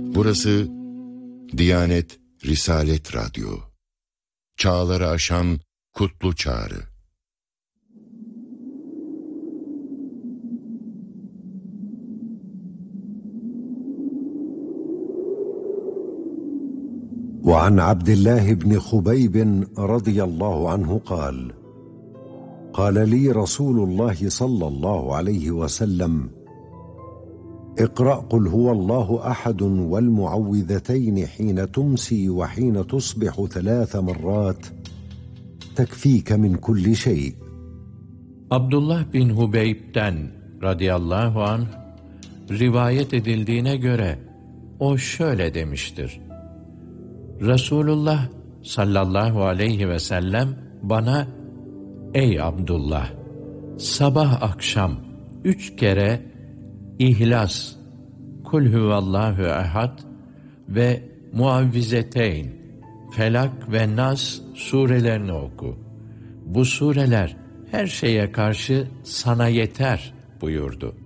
Burası Diyanet Risalet Radyo. Çağları aşan kutlu çağrı. وعن عبد الله بن خبيب رضي الله عنه قال: قال لي رسول الله صلى الله عليه وسلم: اقرأ قل هو الله أحد والمعوذتين حين تمسي وحين تصبح 3 مرات تكفيك من كل شيء. Abdullah bin Hubeyb'den radıyallahu anh rivayet edildiğine göre o şöyle demiştir: Resulullah sallallahu aleyhi ve sellem bana, ey Abdullah, sabah akşam 3 kere İhlas, Kul huvallahu ehad ve Muavvizeteyn, Felak ve Nas surelerini oku. Bu sureler her şeye karşı sana yeter buyurdu.